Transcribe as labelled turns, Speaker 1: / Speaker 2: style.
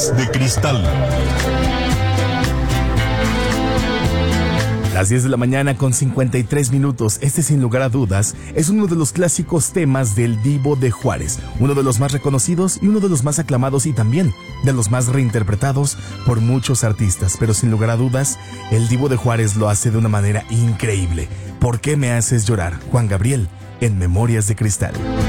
Speaker 1: Memorias de Cristal.
Speaker 2: Las 10 de la mañana con 53 minutos. Este, sin lugar a dudas, es uno de los clásicos temas del Divo de Juárez, uno de los más reconocidos y uno de los más aclamados y también de los más reinterpretados por muchos artistas. Pero sin lugar a dudas, el Divo de Juárez lo hace de una manera increíble. ¿Por qué me haces llorar? Juan Gabriel, en Memorias de Cristal.